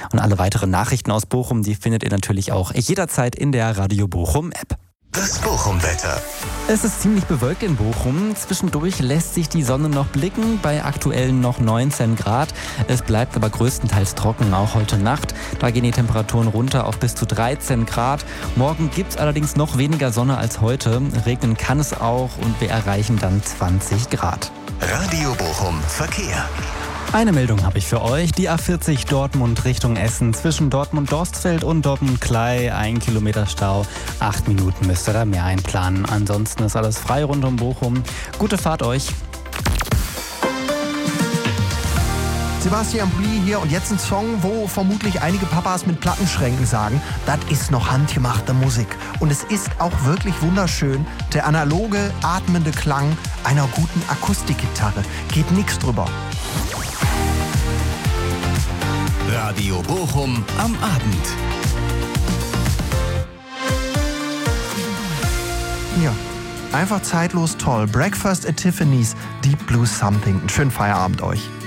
Und alle weiteren Nachrichten aus Bochum, die findet ihr natürlich auch jederzeit in der Radio Bochum App. Das Bochum-Wetter. Es ist ziemlich bewölkt in Bochum. Zwischendurch lässt sich die Sonne noch blicken, bei aktuellen noch 19 Grad. Es bleibt aber größtenteils trocken, auch heute Nacht. Da gehen die Temperaturen runter auf bis zu 13 Grad. Morgen gibt es allerdings noch weniger Sonne als heute. Regnen kann es auch und wir erreichen dann 20 Grad. Radio Bochum Verkehr. Eine Meldung habe ich für euch. Die A40 Dortmund Richtung Essen zwischen Dortmund-Dorstfeld und Dortmund-Klei. 1 Kilometer Stau. 8 Minuten müsst ihr da mehr einplanen. Ansonsten ist alles frei rund um Bochum. Gute Fahrt euch. Sebastian Brie hier und jetzt ein Song, wo vermutlich einige Papas mit Plattenschränken sagen, das ist noch handgemachte Musik. Und es ist auch wirklich wunderschön, der analoge, atmende Klang einer guten Akustikgitarre. Geht nichts drüber. Radio Bochum am Abend. Hier, einfach zeitlos toll. Breakfast at Tiffany's, Deep Blue Something. Einen schönen Feierabend euch.